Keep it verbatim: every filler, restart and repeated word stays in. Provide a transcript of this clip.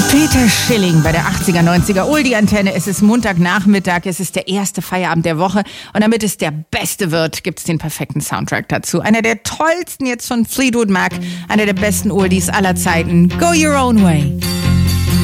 Peter Schilling bei der achtziger, neunziger Oldie-Antenne. Es ist Montagnachmittag, es ist der erste Feierabend der Woche und damit es der beste wird, gibt's den perfekten Soundtrack dazu. Einer der tollsten jetzt von Fleetwood Mac, einer der besten Oldies aller Zeiten. Go Your Own Way.